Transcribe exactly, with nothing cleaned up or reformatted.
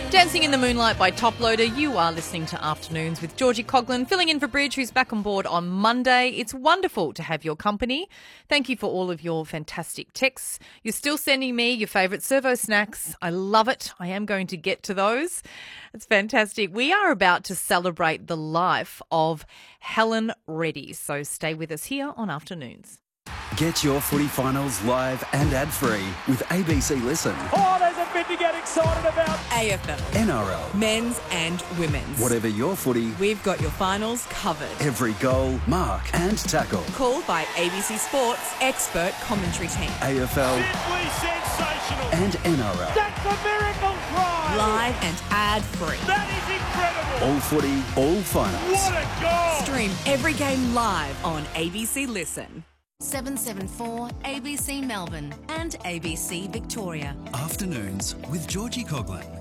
Dancing in the Moonlight by Top Loader. You are listening to Afternoons with Georgie Coughlin, filling in for Bridge, who's back on board on Monday. It's wonderful to have your company. Thank you for all of your fantastic texts. You're still sending me your favourite servo snacks. I love it. I am going to get to those. It's fantastic. We are about to celebrate the life of Helen Reddy, so stay with us here on Afternoons. Get your footy finals live and ad-free with A B C Listen. Oh, there's a bit to get excited about. A F L, N R L, men's and women's. Whatever your footy, We've got your finals covered. every goal, mark and tackle. Called by A B C Sports expert commentary team. A F L Simply sensational. and N R L. That's a miracle try. Live and ad-free. That is incredible. All footy, all finals. What a goal. Stream every game live on A B C Listen. seven seven four A B C Melbourne and A B C Victoria. Afternoons with Georgie Coughlin.